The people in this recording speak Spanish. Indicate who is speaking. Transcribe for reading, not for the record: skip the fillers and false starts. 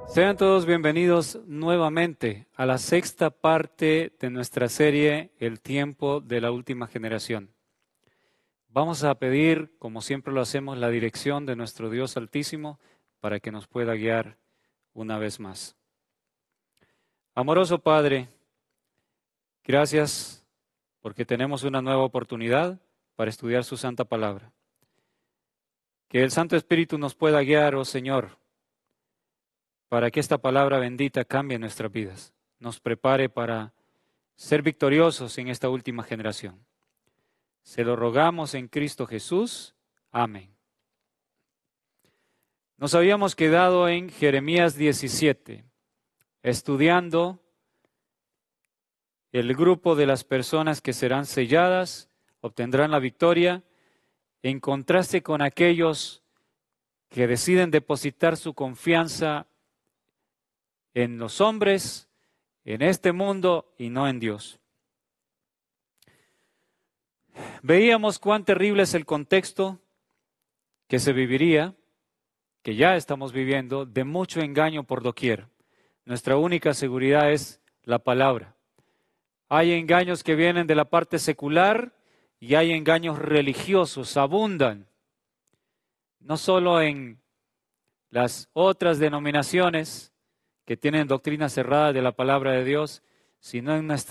Speaker 1: Sean todos bienvenidos nuevamente a la sexta parte de nuestra serie El tiempo de la última generación. Vamos a pedir, como siempre lo hacemos, la dirección de nuestro Dios Altísimo para que nos pueda guiar una vez más. Amoroso Padre, gracias porque tenemos una nueva oportunidad para estudiar su santa palabra. Que el Santo Espíritu nos pueda guiar, oh Señor, para que esta palabra bendita cambie nuestras vidas, nos prepare para ser victoriosos en esta última generación. Se lo rogamos en Cristo Jesús. Amén. Nos habíamos quedado en Jeremías 17, estudiando el grupo de las personas que serán selladas, obtendrán la victoria, en contraste con aquellos que deciden depositar su confianza en los hombres, en este mundo y no en Dios. Veíamos cuán terrible es el contexto que se viviría, que ya estamos viviendo, de mucho engaño por doquier. Nuestra única seguridad es la palabra. Hay engaños que vienen de la parte secular y hay engaños religiosos, abundan. No solo en las otras denominaciones que tienen doctrina cerrada de la palabra de Dios, sino en nuestra